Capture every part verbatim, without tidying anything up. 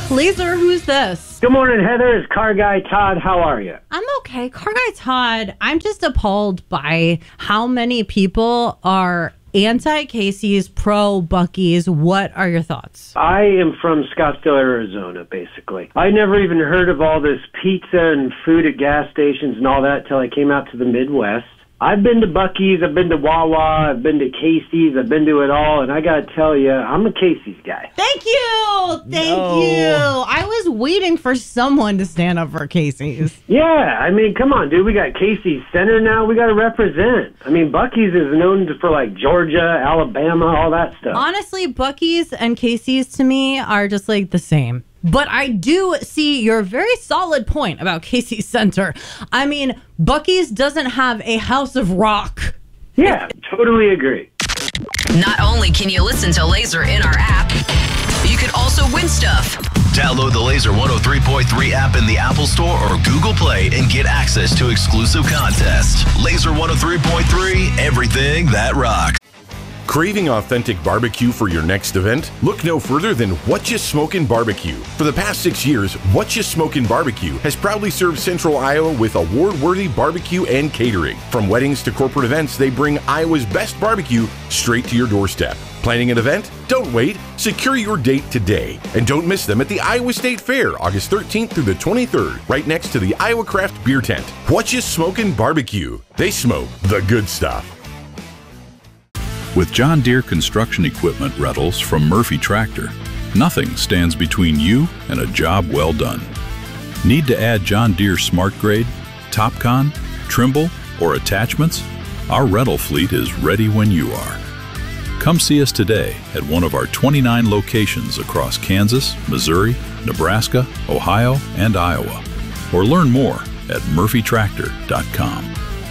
Laser, who's this? Good morning, Heather. It's Car Guy Todd. How are you? I'm okay. Car Guy Todd, I'm just appalled by how many people are anti-Casey's, pro-Buc-ee's. What are your thoughts? I am from Scottsdale, Arizona, basically. I never even heard of all this pizza and food at gas stations and all that till I came out to the Midwest. I've been to Buc-ee's, I've been to Wawa, I've been to Casey's, I've been to it all, and I gotta tell you, I'm a Casey's guy. Thank you! Thank No. you! I was waiting for someone to stand up for Casey's. Yeah, I mean, come on, dude. We got Casey's Center now. We gotta represent. I mean, Buc-ee's is known for, like, Georgia, Alabama, all that stuff. Honestly, Buc-ee's and Casey's to me are just like the same. But I do see your very solid point about Casey's Center. I mean, Buc-ee's doesn't have a House of Rock. Yeah, totally agree. Not only can you listen to Laser in our app, you can also win stuff. Download the Laser one oh three point three app in the Apple Store or Google Play and get access to exclusive contests. Laser one oh three point three, everything that rocks. Craving authentic barbecue for your next event? Look no further than What You Smokin' Barbecue. For the past six years, What You Smokin' Barbecue has proudly served Central Iowa with award-worthy barbecue and catering. From weddings to corporate events, they bring Iowa's best barbecue straight to your doorstep. Planning an event? Don't wait. Secure your date today. And don't miss them at the Iowa State Fair, August thirteenth through the twenty-third, right next to the Iowa Craft Beer Tent. What You Smokin' Barbecue. They smoke the good stuff. With John Deere construction equipment rentals from Murphy Tractor, nothing stands between you and a job well done. Need to add John Deere Smart Grade, TopCon, Trimble, or attachments? Our rental fleet is ready when you are. Come see us today at one of our twenty-nine locations across Kansas, Missouri, Nebraska, Ohio, and Iowa. Or learn more at murphy tractor dot com.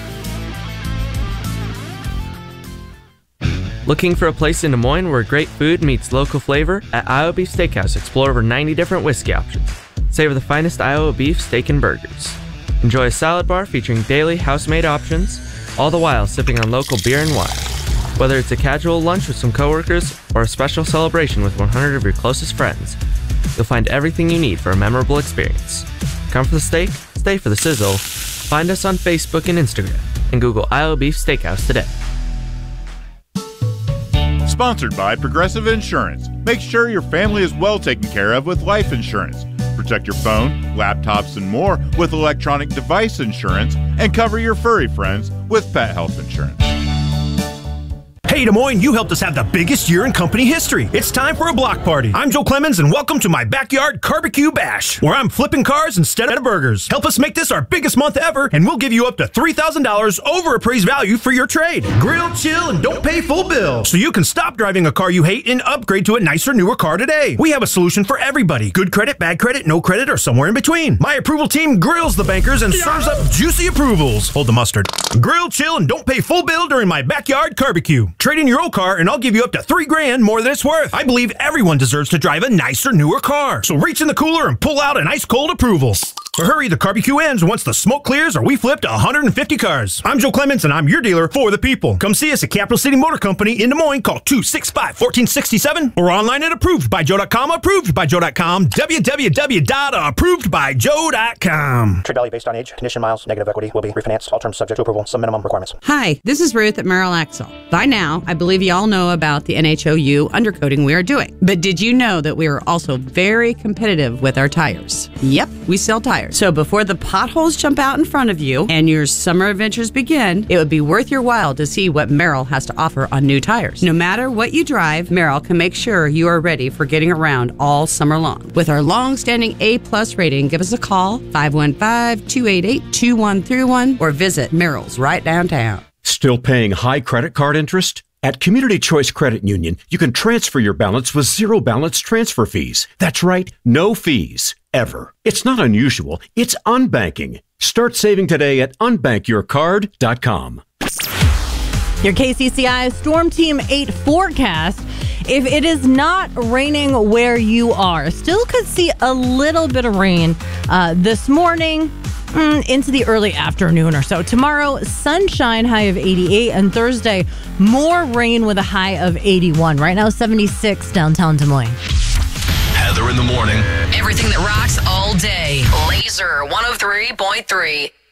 Looking for a place in Des Moines where great food meets local flavor? At Iowa Beef Steakhouse, explore over ninety different whiskey options. Savor the finest Iowa beef, steak, and burgers. Enjoy a salad bar featuring daily house-made options, all the while sipping on local beer and wine. Whether it's a casual lunch with some coworkers or a special celebration with one hundred of your closest friends, you'll find everything you need for a memorable experience. Come for the steak, stay for the sizzle. Find us on Facebook and Instagram, and Google Iowa Beef Steakhouse today. Sponsored by Progressive Insurance. Make sure your family is well taken care of with life insurance. Protect your phone, laptops, and more with electronic device insurance, and cover your furry friends with pet health insurance. Hey, Des Moines, you helped us have the biggest year in company history. It's time for a block party. I'm Joe Clemens, and welcome to my backyard barbecue bash, where I'm flipping cars instead of burgers. Help us make this our biggest month ever, and we'll give you up to three thousand dollars over appraised value for your trade. Grill, chill, and don't pay full bill, so you can stop driving a car you hate and upgrade to a nicer, newer car today. We have a solution for everybody. Good credit, bad credit, no credit, or somewhere in between. My approval team grills the bankers and serves up juicy approvals. Hold the mustard. Grill, chill, and don't pay full bill during my backyard barbecue. Trade in your old car and I'll give you up to three grand more than it's worth. I believe everyone deserves to drive a nicer, newer car. So reach in the cooler and pull out an ice cold approval. But hurry, the barbecue ends once the smoke clears or we flipped one hundred fifty cars. I'm Joe Clements and I'm your dealer for the people. Come see us at Capital City Motor Company in Des Moines. Call two six five, one four six seven or online at approved by joe dot com. approved by joe dot com. w w w dot approved by joe dot com. Trade value based on age, condition, miles, negative equity will be refinanced. All terms subject to approval. Some minimum requirements. Hi, this is Ruth at Merrill Axle. By now, I believe you all know about the N H O U undercoating we are doing. But did you know that we are also very competitive with our tires? Yep, we sell tires. So before the potholes jump out in front of you and your summer adventures begin, it would be worth your while to see what Merrill has to offer on new tires. No matter what you drive, Merrill can make sure you are ready for getting around all summer long. With our long-standing A-plus rating, give us a call, five one five, two eight eight, two one three one, or visit Merrill's right downtown. Still paying high credit card interest? At Community Choice Credit Union, you can transfer your balance with zero balance transfer fees. That's right, no fees, ever. It's not unusual, it's unbanking. Start saving today at unbank your card dot com. Your K C C I Storm Team eight forecast. If it is not raining where you are, still could see a little bit of rain uh, this morning. Mm, into the early afternoon or so. Tomorrow, sunshine, high of eighty-eight, and Thursday, more rain with a high of eighty-one. Right now, seventy-six downtown Des Moines. Heather in in the morning. Everything that rocks all day. Laser one oh three point three.